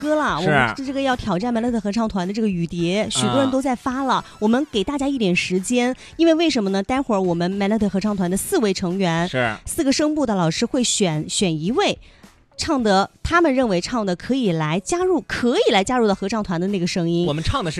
歌了，我们这个要挑战麦乐特合唱团的这个雨蝶，许多人都在发了。我们给大家一点时间，因为为什么呢？待会儿我们麦乐特合唱团的4位成员，是4个声部的老师会选一位。唱的他们认为唱的可以来加入的合唱团的那个声音，我们唱的是